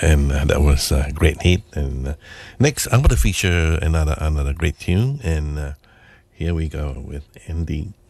and that was a great hit. And next, I'm going to feature another great tune, and here we go with Andy